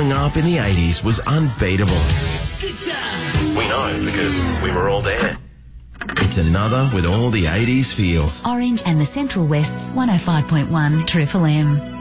growing up in the 80s was unbeatable. We know because we were all there. It's another with all the 80s feels. Orange and the Central West's 105.1 Triple M.